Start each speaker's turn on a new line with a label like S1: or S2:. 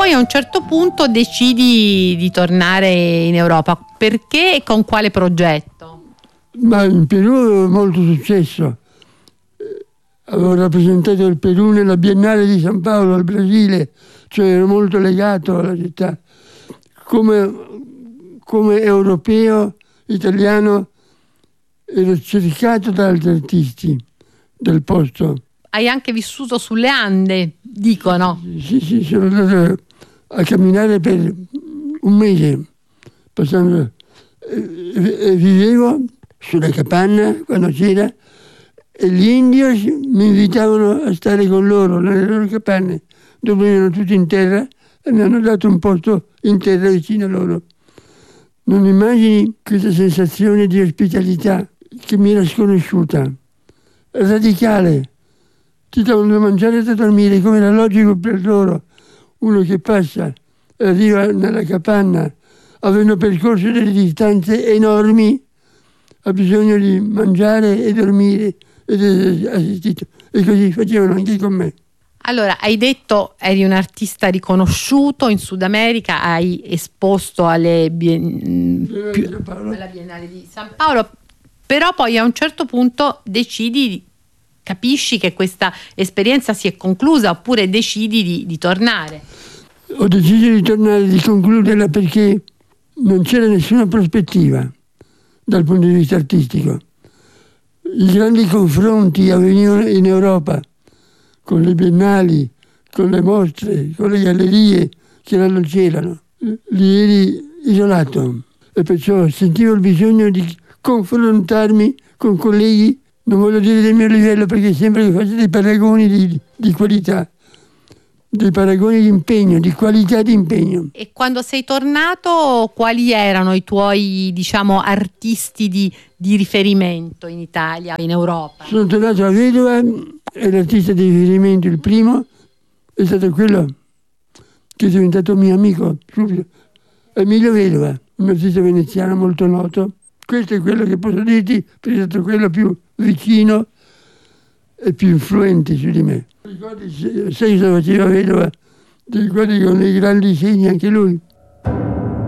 S1: poi a un certo punto decidi di tornare in Europa. Perché e con quale progetto?
S2: Ma in Perù avevo molto successo. Avevo rappresentato il Perù nella Biennale di San Paolo al Brasile, cioè ero molto legato alla città. Come europeo italiano ero cercato da altri artisti del posto.
S1: Hai anche vissuto sulle Ande, dicono.
S2: Sì, sono andato a camminare per un mese, passando, e vivevo sulla capanna quando c'era, e gli indios mi invitavano a stare con loro nelle loro capanne, dove erano tutti in terra, e mi hanno dato un posto in terra vicino a loro. Non immagini questa sensazione di ospitalità che mi era sconosciuta, radicale. Ti davano da mangiare e da dormire, come era logico per loro. Uno che passa e arriva nella capanna, avendo percorso delle distanze enormi, ha bisogno di mangiare e dormire ed è assistito. E così facevano anche con me.
S1: Allora, hai detto eri un artista riconosciuto in Sud America, hai esposto alla Biennale di San Paolo, però poi a un certo punto capisci che questa esperienza si è conclusa, oppure decidi di tornare.
S2: Ho deciso di tornare, di concluderla, perché non c'era nessuna prospettiva dal punto di vista artistico. I grandi confronti avvenivano in Europa, con le biennali, con le mostre, con le gallerie che non c'erano. Lì eri isolato e perciò sentivo il bisogno di confrontarmi con colleghi, non voglio dire del mio livello perché sembra che faccio dei paragoni di qualità, dei paragoni di impegno, di qualità di impegno.
S1: E quando sei tornato, quali erano i tuoi, artisti di riferimento in Italia, in Europa?
S2: Sono tornato a Vedova e l'artista di riferimento, il primo, è stato quello che è diventato mio amico subito, Emilio Vedova, un artista veneziano molto noto. Questo è quello che posso dirti, perché è stato quello più vicino e più influente su di me. Ricordi, sai cosa faceva Vedova? Ti ricordi con dei grandi segni anche lui?